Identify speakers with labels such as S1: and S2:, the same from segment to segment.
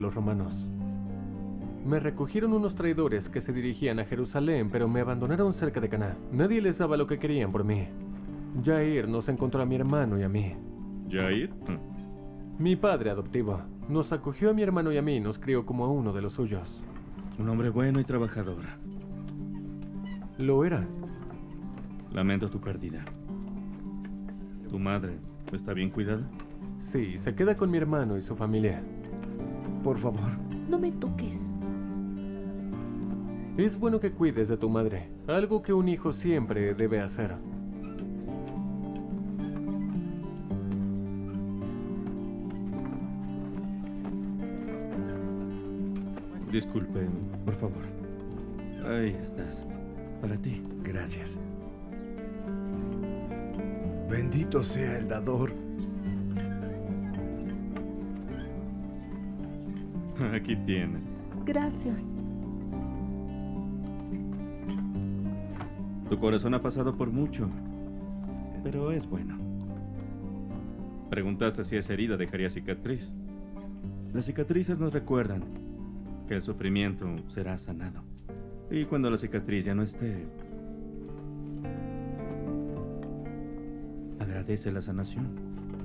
S1: los romanos. Me recogieron unos traidores que se dirigían a Jerusalén, pero me abandonaron cerca de Caná. Nadie les daba lo que querían por mí. Jair nos encontró a mi hermano y a mí.
S2: ¿Jair?
S1: Mi padre adoptivo. Nos acogió a mi hermano y a mí y nos crió como a uno de los suyos.
S2: Un hombre bueno y trabajador.
S1: Lo era.
S2: Lamento tu pérdida. ¿Tu madre está bien cuidada?
S1: Sí, se queda con mi hermano y su familia.
S3: Por favor.
S4: No me toques.
S1: Es bueno que cuides de tu madre, algo que un hijo siempre debe hacer.
S2: Disculpe, por favor. Ahí estás. Para ti.
S3: Gracias. Bendito sea el dador.
S2: Aquí tienes.
S4: Gracias.
S2: Tu corazón ha pasado por mucho, pero es bueno. Preguntaste si esa herida dejaría cicatriz. Las cicatrices nos recuerdan que el sufrimiento será sanado. Y cuando la cicatriz ya no esté, agradece la sanación.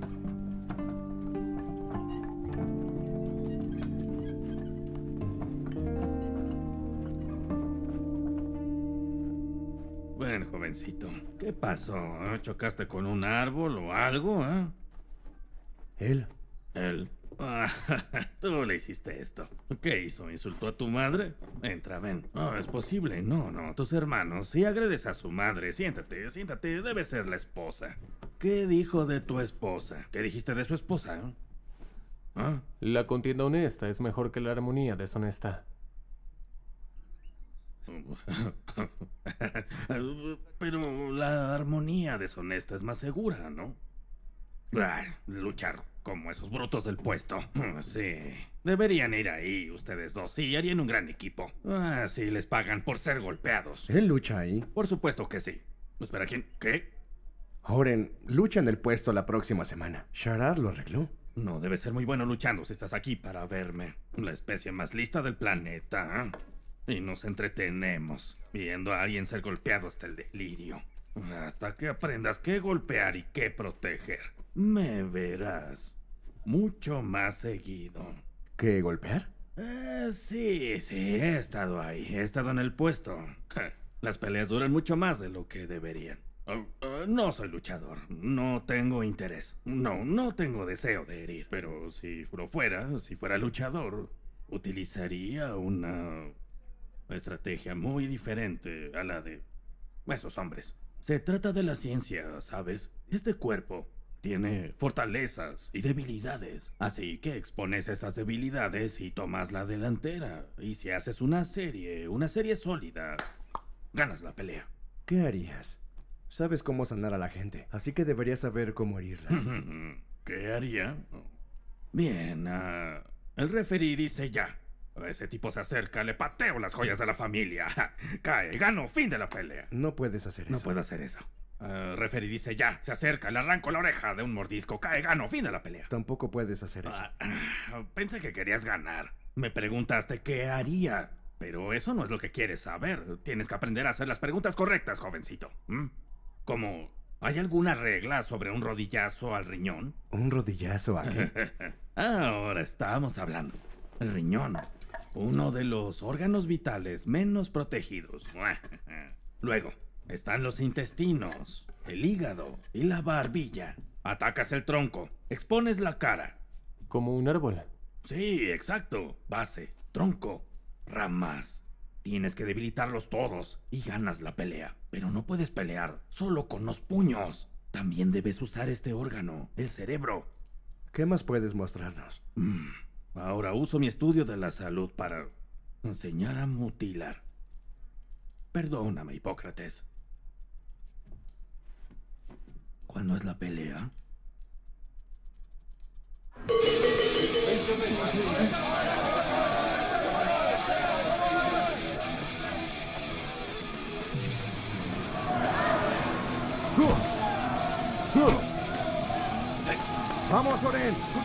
S2: Bueno, jovencito, ¿qué pasó? ¿Chocaste con un árbol o algo?
S3: Él.
S2: Él. Tú le hiciste esto. ¿Qué hizo? ¿Insultó a tu madre? Entra, ven. No, es posible. No, tus hermanos. Si agredes a su madre, siéntate. Debe ser la esposa. ¿Qué dijo de tu esposa? ¿Qué dijiste de su esposa?
S1: La contienda honesta es mejor que la armonía deshonesta.
S2: Pero la armonía deshonesta es más segura, ¿no? Luchar como esos brutos del puesto. Sí. Deberían ir ahí, ustedes dos. Sí, harían un gran equipo. Sí, les pagan por ser golpeados.
S3: ¿Él lucha ahí?
S2: Por supuesto que sí. Espera, ¿quién? ¿Qué?
S3: Oren lucha en el puesto la próxima semana. Sharar lo arregló.
S2: No, debe ser muy bueno luchando si estás aquí para verme. La especie más lista del planeta. Y nos entretenemos viendo a alguien ser golpeado hasta el delirio. Hasta que aprendas qué golpear y qué proteger. Me verás mucho más seguido.
S3: ¿Qué, golpear?
S2: Sí, he estado ahí. He estado en el puesto. Las peleas duran mucho más de lo que deberían. No soy luchador. No tengo interés. No tengo deseo de herir. Pero si fuera luchador, utilizaría una estrategia muy diferente a la de esos hombres. Se trata de la ciencia, ¿sabes? Este cuerpo tiene fortalezas y debilidades. Así que expones esas debilidades y tomas la delantera. Y si haces una serie sólida, ganas la pelea.
S3: ¿Qué harías? Sabes cómo sanar a la gente, así que deberías saber cómo herirla.
S2: ¿Qué haría? Bien, el referí dice ya. Ese tipo se acerca, le pateo las joyas de la familia. Cae, gano, fin de la pelea.
S3: No puedes hacer eso.
S2: No puedo hacer eso. Referee dice ya, se acerca, le arranco la oreja de un mordisco. Cae, gano, fin de la pelea.
S3: Tampoco puedes hacer eso.
S2: Pensé que querías ganar. Me preguntaste qué haría. Pero eso no es lo que quieres saber. Tienes que aprender a hacer las preguntas correctas, jovencito. Como, ¿hay alguna regla sobre un rodillazo al riñón?
S3: ¿Un rodillazo a qué?
S2: Ahora estamos hablando. El riñón. Uno de los órganos vitales menos protegidos. Luego, están los intestinos, el hígado y la barbilla. Atacas el tronco, expones la cara.
S1: Como un árbol.
S2: Sí, exacto. Base, tronco, ramas. Tienes que debilitarlos todos y ganas la pelea. Pero no puedes pelear solo con los puños. También debes usar este órgano, el cerebro.
S3: ¿Qué más puedes mostrarnos?
S2: Ahora uso mi estudio de la salud para enseñar a mutilar. Perdóname, Hipócrates. ¿Cuándo es la pelea?
S3: ¡Vamos, Oren!